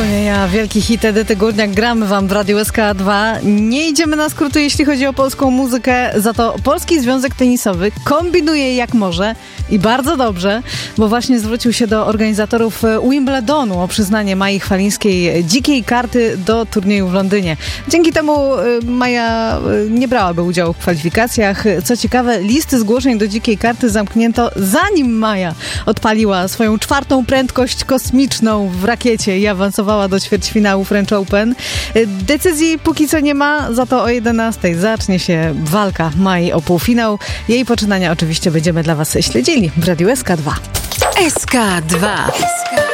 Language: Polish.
Wspomnienia wielki hit Edyty Górniak gramy wam w Radiu SK2. Nie idziemy na skróty, jeśli chodzi o polską muzykę, za to Polski Związek Tenisowy kombinuje jak może i bardzo dobrze, bo właśnie zwrócił się do organizatorów Wimbledonu o przyznanie Mai Chwalińskiej dzikiej karty do turnieju w Londynie. Dzięki temu Maja nie brałaby udziału w kwalifikacjach. Co ciekawe, listy zgłoszeń do dzikiej karty zamknięto zanim Maja odpaliła swoją czwartą prędkość kosmiczną w rakiecie i awansowała do ćwierćfinału French Open. Decyzji póki co nie ma, za to o 11:00 zacznie się walka Mai o półfinał. Jej poczynania oczywiście będziemy dla was śledzili w Radiu SK2. SK2.